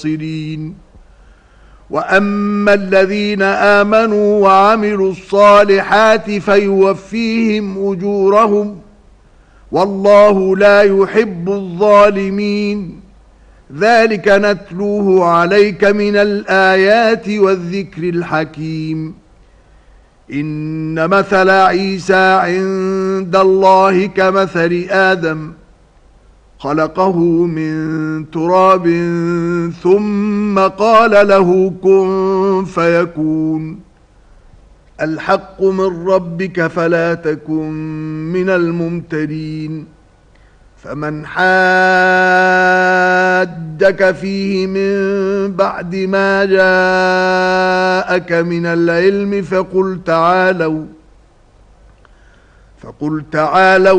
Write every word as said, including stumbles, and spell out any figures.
وأما الذين آمنوا وعملوا الصالحات فيوفيهم أجورهم والله لا يحب الظالمين. ذلك نتلوه عليك من الآيات والذكر الحكيم. إن مثل عيسى عند الله كمثل آدم خلقه من تراب ثم قال له كن فيكون. الحق من ربك فلا تكن من الممترين. فمن حادك فيه من بعد ما جاءك من العلم فقل تعالوا فقل تعالوا